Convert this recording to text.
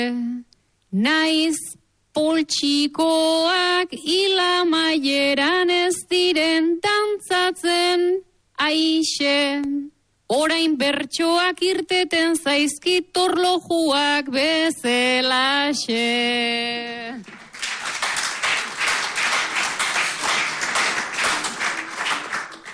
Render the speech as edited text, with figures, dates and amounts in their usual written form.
Naiz poltsikoak hila maieran ez diren dantzatzen aixe. Orain bertsoak irteten zaizkit orlojuak bezelaxe.